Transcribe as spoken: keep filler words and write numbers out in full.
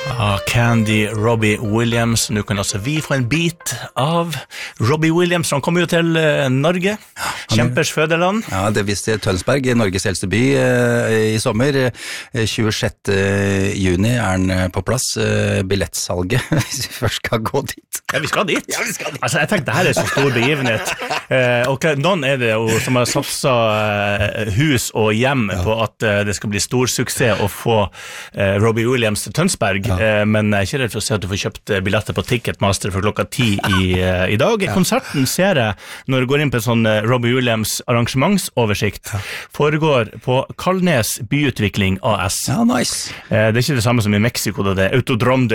Ah, Candy Robbie Williams. Nå kan altså vi få en bit av Robbie Williams. Han kommer jo til uh, Norge, kjempers fødeland. Ja, det visste Tønsberg, Norges eldste by uh, i sommer. Uh, tjuesjette juni er han på plass. Uh, billettsalget, hvis vi først skal gå dit. Ja, vi skal dit. Ja, vi skal dit. Altså, jeg tenkte, det her er så stor begivenhet. Uh, og noen er det jo som har satset uh, hus og hjem ja. På at uh, det skal bli stor suksess å få uh, Robbie Williams til Tønsberg. Ja. Men jeg er ikke redd for å se at du får kjøpt billetter på Ticketmaster for klokka ti i, i dag. Konserten ser jeg, når du går inn på en sånn Robbie Williams arrangementsoversikt, foregår på Kalnes Byutvikling A S. Ja, nice. Det er ikke det samme som i Mexico, da det er Autodrom de